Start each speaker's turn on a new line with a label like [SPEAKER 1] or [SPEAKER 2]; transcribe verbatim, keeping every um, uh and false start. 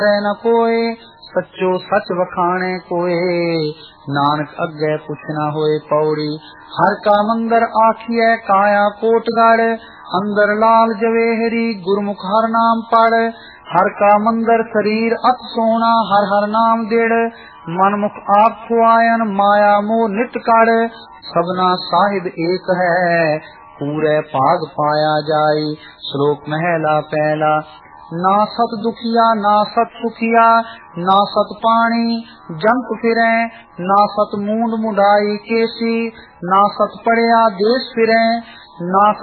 [SPEAKER 1] न कोय, सच्चो सच वखाणे कोय, नानक अगे कुछ न होए पौड़ी। हर का मंदिर आखिए काया कोटगढ़, अंदर लाल जवेहरी गुरमुख हर नाम पढ़। हर का मंदिर शरीर अत सोना, हर हर नाम देड़, मनमुख आप खुआयन माया मोह नित कड़। सबना साहिब एक है, पूरे भाग पाया जाई। श्लोक महला पहला। ना सत दुखिया ना सत सुखिया, ना सत पानी जंत फिरे, ना सत मूंड मुंडाई केसी, ना सत पड़िया देश फिरे, ना